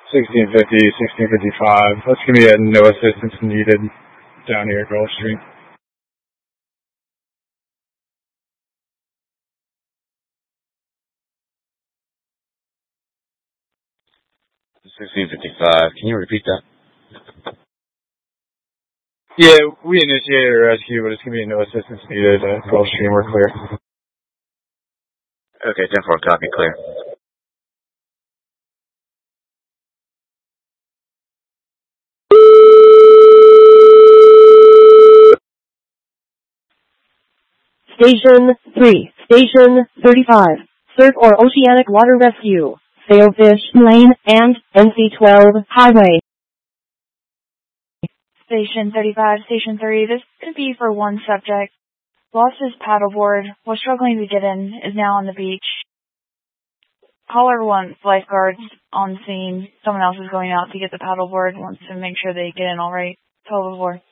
1650, 1655. That's going to be a no assistance needed down here at Gulf Stream. Can you repeat that? Yeah, we initiated a rescue, but it's going to be a no assistance needed at Gulf Stream. We're clear. Okay, 10-4, copy, clear. Station 3, Station 35, Surf or Oceanic Water Rescue, Sailfish Lane and NC-12 Highway. Station 35, Station 3, this could be for one subject. Lost his paddleboard, was struggling to get in, is now on the beach. Caller wants lifeguards on scene. Someone else is going out to get the paddleboard, wants to make sure they get in alright. 12-4.